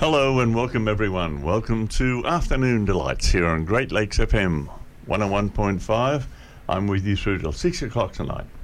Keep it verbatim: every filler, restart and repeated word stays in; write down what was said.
Hello and welcome everyone. Welcome to Afternoon Delights here on Great Lakes F M one oh one point five. I'm with you through till six o'clock tonight.